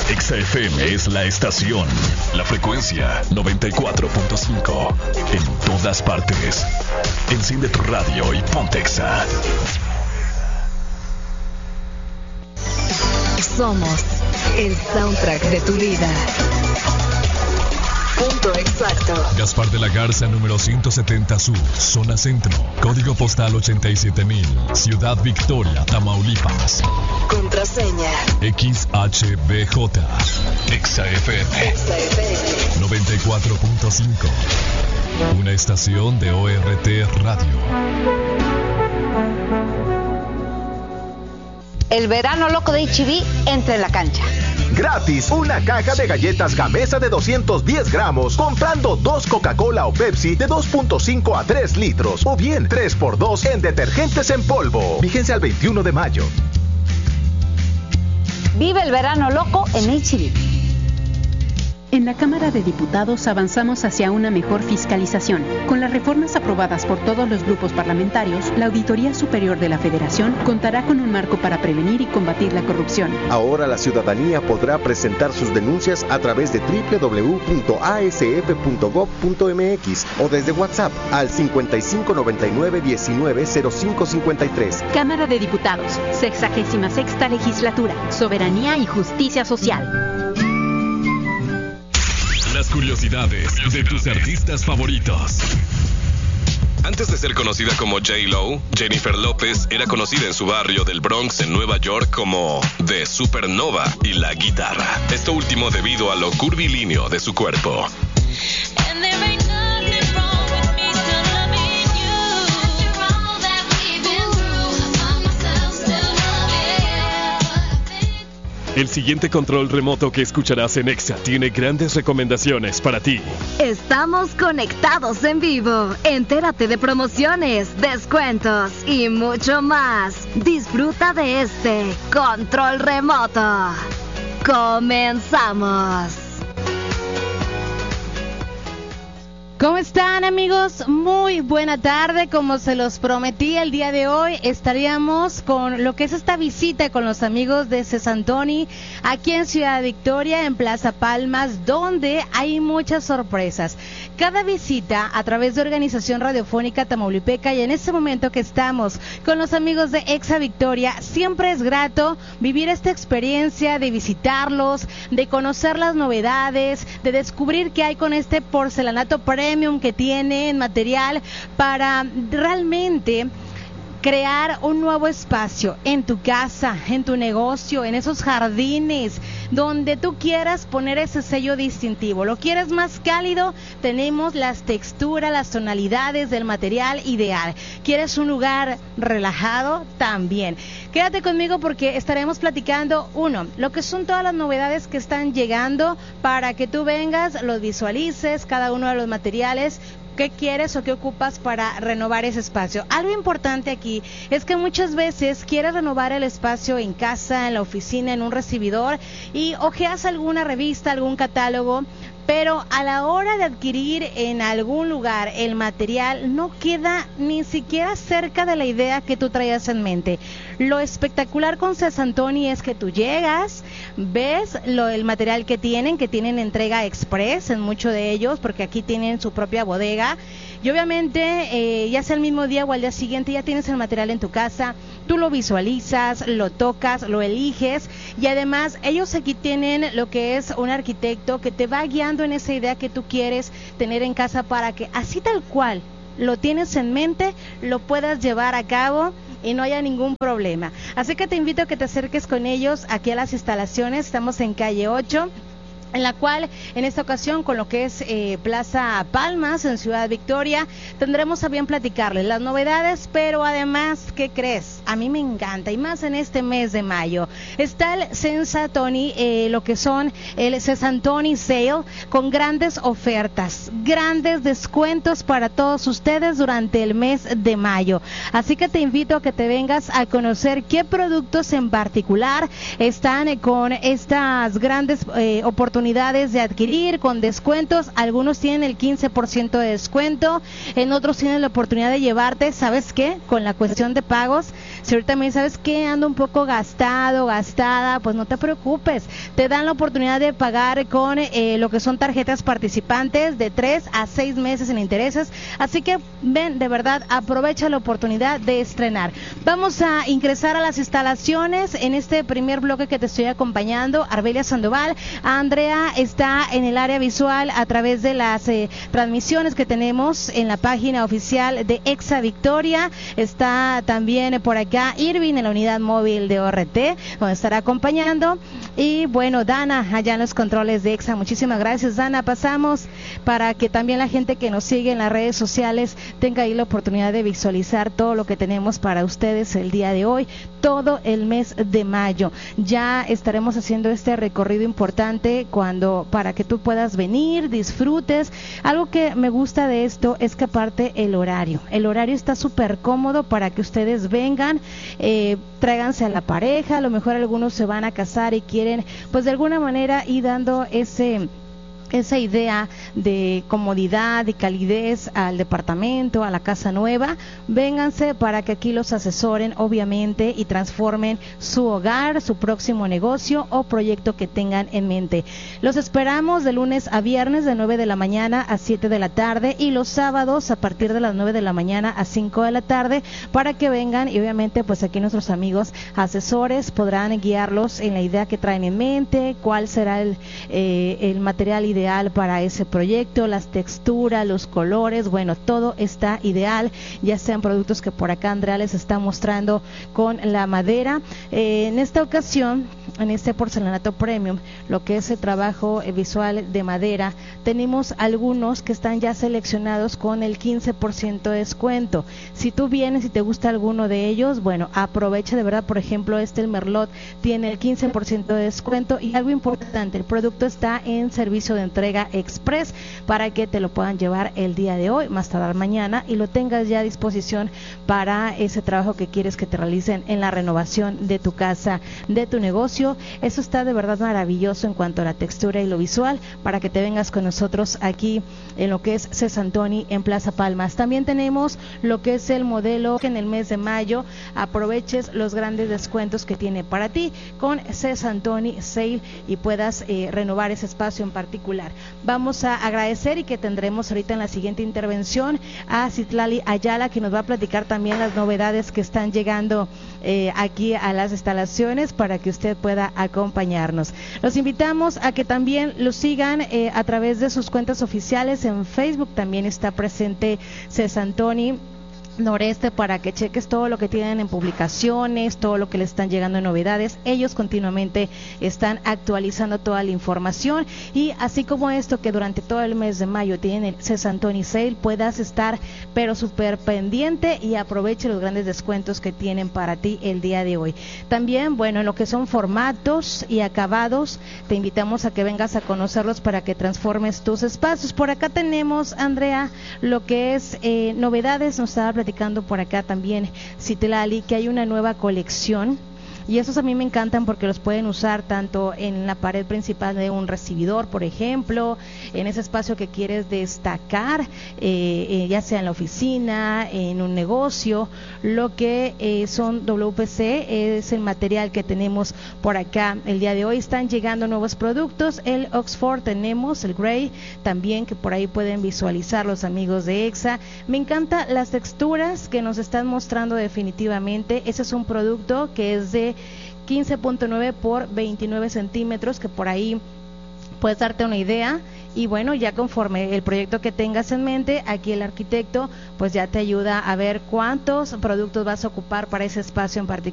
Exa FM es la estación. La frecuencia 94.5. En todas partes. Enciende tu radio y ponte Exa. Somos el soundtrack de tu vida. Punto exacto. Gaspar de la Garza, número 170 Sur, zona centro. Código postal 87,000. Ciudad Victoria, Tamaulipas. Contraseña XHBJ. Exa FM. Exa FM 94.5. Una estación de ORT Radio. El verano loco de H-E-B entra en la cancha. Gratis, una caja de galletas Gamesa de 210 gramos, comprando 2 Coca-Cola o Pepsi de 2.5 a 3 litros, o bien 3x2 en detergentes en polvo. Vigencia al 21 de mayo. Vive el verano loco en H-E-B. En la Cámara de Diputados avanzamos hacia una mejor fiscalización. Con las reformas aprobadas por todos los grupos parlamentarios, la Auditoría Superior de la Federación contará con un marco para prevenir y combatir la corrupción. Ahora la ciudadanía podrá presentar sus denuncias a través de www.asf.gov.mx o desde WhatsApp al 5599-190553. Cámara de Diputados, 66ª Legislatura, Soberanía y Justicia Social. Las curiosidades de tus artistas favoritos. Antes de ser conocida como J-Lo, Jennifer López era conocida en su barrio del Bronx en Nueva York como The Supernova y la guitarra. Esto último debido a lo curvilíneo de su cuerpo. El siguiente control remoto que escucharás en Exa tiene grandes recomendaciones para ti. Estamos conectados en vivo. Entérate de promociones, descuentos y mucho más. Disfruta de este control remoto. Comenzamos. ¿Cómo están, amigos? Muy buena tarde. Como se los prometí, el día de hoy estaríamos con lo que es esta visita con los amigos de Cesantoni aquí en Ciudad Victoria, en Plaza Palmas, donde hay muchas sorpresas. Cada visita a través de Organización Radiofónica Tamaulipeca, y en este momento que estamos con los amigos de Exa Victoria, siempre es grato vivir esta experiencia de visitarlos, de conocer las novedades, de descubrir qué hay con este porcelanato premium que tienen material para realmente crear un nuevo espacio en tu casa, en tu negocio, en esos jardines, donde tú quieras poner ese sello distintivo. ¿Lo quieres más cálido? Tenemos las texturas, las tonalidades del material ideal. ¿Quieres un lugar relajado? También. Quédate conmigo porque estaremos platicando, lo que son todas las novedades que están llegando para que tú vengas, los visualices, cada uno de los materiales. ¿Qué quieres o qué ocupas para renovar ese espacio? Algo importante aquí es que muchas veces quieres renovar el espacio en casa, en la oficina, en un recibidor, y ojeas alguna revista, algún catálogo, pero a la hora de adquirir en algún lugar el material no queda ni siquiera cerca de la idea que tú traías en mente. Lo espectacular con Cesantoni es que tú llegas, ves el material que tienen entrega express en muchos de ellos, porque aquí tienen su propia bodega, y obviamente ya sea el mismo día o al día siguiente ya tienes el material en tu casa, tú lo visualizas, lo tocas, lo eliges, y además ellos aquí tienen lo que es un arquitecto que te va guiando en esa idea que tú quieres tener en casa para que así tal cual lo tienes en mente, lo puedas llevar a cabo y no haya ningún problema. Así que te invito a que te acerques con ellos aquí a las instalaciones. Estamos en calle 8, en la cual en esta ocasión con lo que es Plaza Palmas en Ciudad Victoria tendremos a bien platicarles las novedades, pero además, ¿qué crees? A mí me encanta, y más en este mes de mayo, está el Cesantoni, lo que son el Cesantoni Sale, con grandes ofertas, grandes descuentos para todos ustedes durante el mes de mayo. Así que te invito a que te vengas a conocer qué productos en particular están con estas grandes oportunidades de adquirir con descuentos. Algunos tienen el 15% de descuento, en otros tienen la oportunidad de llevarte, ¿sabes qué? Con la cuestión de pagos, Si ahorita me dices, ¿sabes qué? Ando un poco gastada, pues no te preocupes. Te dan la oportunidad de pagar con lo que son tarjetas participantes de 3 a 6 meses en intereses. Así que ven, de verdad, aprovecha la oportunidad de estrenar. Vamos a ingresar a las instalaciones en este primer bloque que te estoy acompañando. Arbelia Sandoval, Andrea está en el área visual a través de las transmisiones que tenemos en la página oficial de Exa Victoria. Está también por acá Irving en la unidad móvil de ORT, donde estará acompañando. Y bueno, Dana allá en los controles de Exa. Muchísimas gracias, Dana. Pasamos para que también la gente que nos sigue en las redes sociales tenga ahí la oportunidad de visualizar todo lo que tenemos para ustedes el día de hoy, todo el mes de mayo. Ya estaremos haciendo este recorrido importante para que tú puedas venir, disfrutes. Algo que me gusta de esto es que aparte el horario está súper cómodo para que ustedes vengan, tráiganse a la pareja, a lo mejor algunos se van a casar y quieren pues de alguna manera ir dando esa idea de comodidad y calidez al departamento, a la casa nueva. Vénganse para que aquí los asesoren obviamente y transformen su hogar, su próximo negocio o proyecto que tengan en mente. Los esperamos de lunes a viernes de 9 de la mañana a 7 de la tarde y los sábados a partir de las 9 de la mañana a 5 de la tarde para que vengan y obviamente pues aquí nuestros amigos asesores podrán guiarlos en la idea que traen en mente, cuál será el material ideal para ese proyecto, las texturas, los colores, bueno, todo está ideal, ya sean productos que por acá Andrea les está mostrando con la madera. En esta ocasión, en este porcelanato premium, lo que es el trabajo visual de madera, tenemos algunos que están ya seleccionados con el 15% de descuento. Si tú vienes y te gusta alguno de ellos, bueno, aprovecha de verdad. Por ejemplo, el Merlot tiene el 15% de descuento y algo importante, el producto está en servicio de entrega express para que te lo puedan llevar el día de hoy, más tardar mañana, y lo tengas ya a disposición para ese trabajo que quieres que te realicen en la renovación de tu casa, de tu negocio. Eso está de verdad maravilloso en cuanto a la textura y lo visual, para que te vengas con nosotros aquí en lo que es Cesantoni en Plaza Palmas. También tenemos lo que es el modelo que en el mes de mayo aproveches los grandes descuentos que tiene para ti con Cesantoni Sale y puedas renovar ese espacio en particular. Vamos a agradecer y que tendremos ahorita en la siguiente intervención a Citlali Ayala, que nos va a platicar también las novedades que están llegando aquí a las instalaciones para que usted pueda acompañarnos. Los invitamos a que también lo sigan a través de sus cuentas oficiales en Facebook. También está presente Cesantoni Noreste para que cheques todo lo que tienen en publicaciones, todo lo que le están llegando en novedades. Ellos continuamente están actualizando toda la información, y así como esto que durante todo el mes de mayo tienen el Cesantoni Sale, puedas estar pero súper pendiente y aproveche los grandes descuentos que tienen para ti el día de hoy. También, bueno, en lo que son formatos y acabados, te invitamos a que vengas a conocerlos para que transformes tus espacios. Por acá tenemos, Andrea, lo que es novedades. Nos estaba platicando por acá también Citlali que hay una nueva colección, y esos a mí me encantan porque los pueden usar tanto en la pared principal de un recibidor, por ejemplo, en ese espacio que quieres destacar, ya sea en la oficina, en un negocio. Lo que son WPC es el material que tenemos por acá el día de hoy. Están llegando nuevos productos, el Oxford tenemos, el Grey también, que por ahí pueden visualizar los amigos de Exa. Me encantan las texturas que nos están mostrando definitivamente. Ese es un producto que es de 15.9 por 29 centímetros, que por ahí puedes darte una idea. Y bueno, ya conforme el proyecto que tengas en mente, aquí el arquitecto pues ya te ayuda a ver cuántos productos vas a ocupar para ese espacio en particular.